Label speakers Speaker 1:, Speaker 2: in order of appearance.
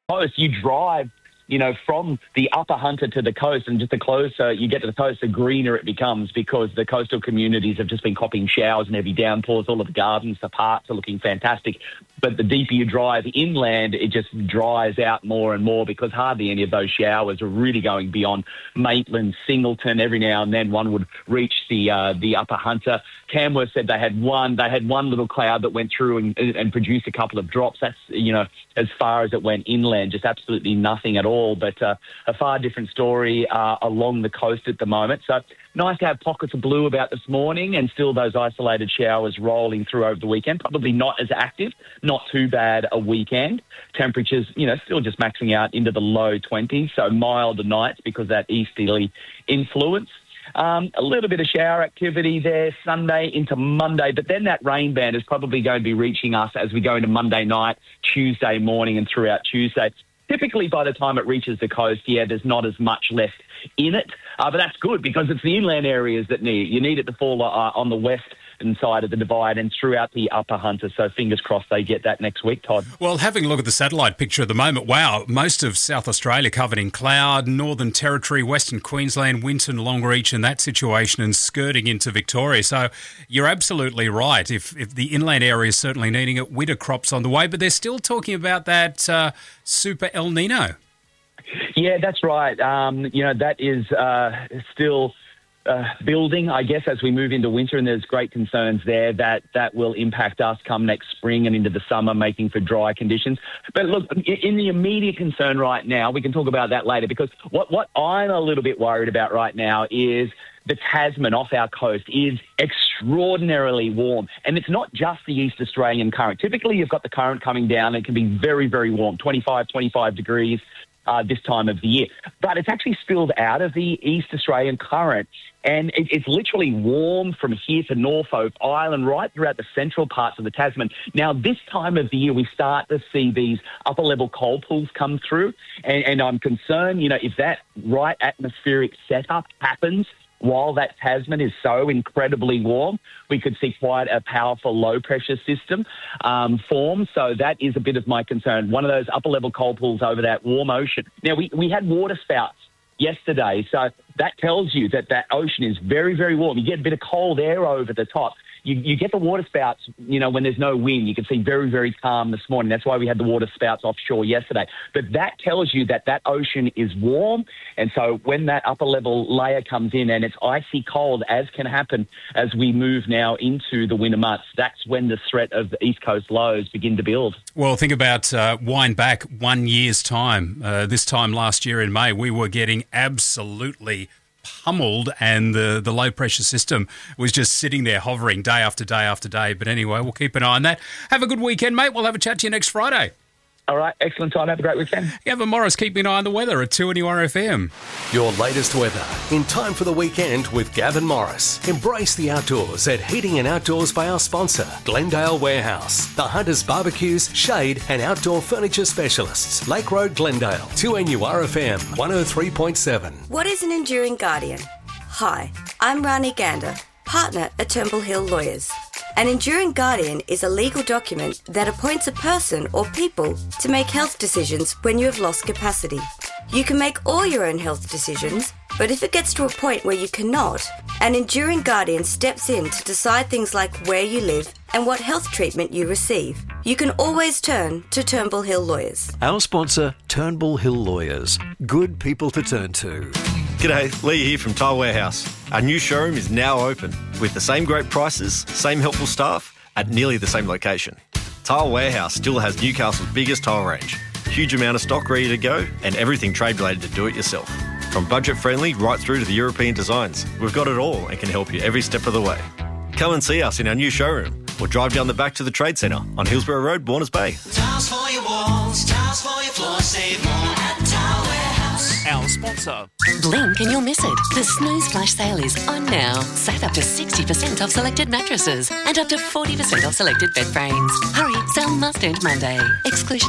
Speaker 1: coast, you drive, from the Upper Hunter to the coast, and just the closer you get to the coast, the greener it becomes, because the coastal communities have just been copping showers and heavy downpours. All of the gardens, the parks are looking fantastic. But the deeper you drive inland, it just dries out more and more, because hardly any of those showers are really going beyond Maitland, Singleton. Every now and then one would reach the Upper Hunter. Camworth said they had one little cloud that went through and produced a couple of drops. That's, as far as it went inland, just absolutely nothing at all. But a far different story along the coast at the moment. So nice to have pockets of blue about this morning, and still those isolated showers rolling through over the weekend. Probably not as active, not too bad a weekend. Temperatures, still just maxing out into the low 20s, so milder nights because of that easterly influence. A little bit of shower activity there Sunday into Monday, but then that rain band is probably going to be reaching us as we go into Monday night, Tuesday morning and throughout Tuesday. Typically, by the time it reaches the coast, there's not as much left in it. But that's good, because it's the inland areas that you need it to fall on the western side of the divide and throughout the Upper Hunter. So fingers crossed they get that next week, Todd.
Speaker 2: Well, having a look at the satellite picture at the moment, wow, most of South Australia covered in cloud, Northern Territory, Western Queensland, Winton, Longreach and that situation, and skirting into Victoria. So you're absolutely right. If the inland area is certainly needing it, winter crops on the way, but they're still talking about that super El Nino.
Speaker 1: Yeah, that's right. That is still building, I guess, as we move into winter, and there's great concerns there that will impact us come next spring and into the summer, making for dry conditions. But look, in the immediate concern right now, we can talk about that later, because what I'm a little bit worried about right now is the Tasman off our coast is extraordinarily warm. And it's not just the East Australian current. Typically, you've got the current coming down and it can be very, very warm, 25 degrees this time of the year. But it's actually spilled out of the East Australian current, and it's literally warm from here to Norfolk Island, right throughout the central parts of the Tasman. Now, this time of the year, we start to see these upper-level cold pools come through, and I'm concerned, if that right atmospheric setup happens while that Tasman is so incredibly warm, we could see quite a powerful low-pressure system form. So that is a bit of my concern. One of those upper-level cold pools over that warm ocean. Now, we had water spouts yesterday, so that tells you that ocean is very, very warm. You get a bit of cold air over the top. You get the water spouts, when there's no wind. You can see very, very calm this morning. That's why we had the water spouts offshore yesterday. But that tells you that ocean is warm. And so when that upper level layer comes in and it's icy cold, as can happen as we move now into the winter months, that's when the threat of the East Coast lows begin to build. Well,
Speaker 2: think about wind back 1 year's time. This time last year in May, we were getting absolutely pummeled, and the low pressure system was just sitting there hovering day after day after day. But anyway, we'll keep an eye on that. Have a good weekend, mate. We'll have a chat to you next Friday.
Speaker 1: All right, excellent time. Have a great weekend.
Speaker 2: Gavin Morris keeping an eye on the weather at 2NURFM.
Speaker 3: Your latest weather in time for the weekend with Gavin Morris. Embrace the outdoors at Heating and Outdoors by our sponsor, Glendale Warehouse, the Hunters Barbecues, Shade and Outdoor Furniture Specialists, Lake Road, Glendale, 2NURFM 103.7.
Speaker 4: What is an enduring guardian? Hi, I'm Rani Gander, partner at Turnbull Hill Lawyers. An enduring guardian is a legal document that appoints a person or people to make health decisions when you have lost capacity. You can make all your own health decisions, but if it gets to a point where you cannot, an enduring guardian steps in to decide things like where you live and what health treatment you receive. You can always turn to Turnbull Hill Lawyers.
Speaker 3: Our sponsor, Turnbull Hill Lawyers. Good people to turn to.
Speaker 5: G'day, Lee here from Tile Warehouse. Our new showroom is now open with the same great prices, same helpful staff at nearly the same location. Tile Warehouse still has Newcastle's biggest tile range, huge amount of stock ready to go and everything trade related to do it yourself. From budget friendly right through to the European designs, we've got it all and can help you every step of the way. Come and see us in our new showroom or drive down the back to the Trade Centre on Hillsborough Road, Warners Bay.
Speaker 6: Tiles for your walls, tiles for your floor, save more at Tile Warehouse.
Speaker 7: Our sponsor.
Speaker 8: Blink and you'll miss it. The Snooze Flash sale is on now. Save up to 60% off selected mattresses and up to 40% off selected bed frames. Hurry, sale must end Monday. Exclusion